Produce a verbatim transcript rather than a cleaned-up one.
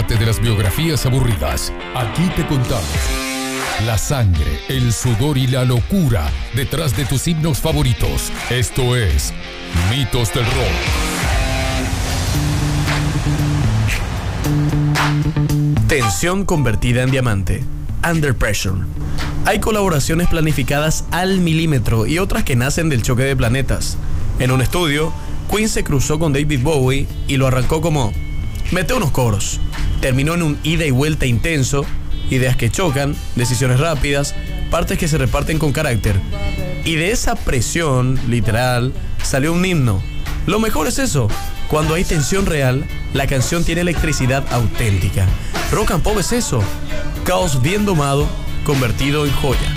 Olvídate de las biografías aburridas. Aquí te contamos la sangre, el sudor y la locura detrás de tus himnos favoritos. Esto es Mitos del Rock. Tensión convertida en diamante. Under Pressure. Hay colaboraciones planificadas al milímetro y otras que nacen del choque de planetas. En un estudio, Queen se cruzó con David Bowie y lo arrancó como: mete unos coros. Terminó en un ida y vuelta intenso, ideas que chocan, decisiones rápidas, partes que se reparten con carácter. Y de esa presión, literal, salió un himno. Lo mejor es eso: cuando hay tensión real, la canción tiene electricidad auténtica. Rock and pop es eso: caos bien domado, convertido en joya.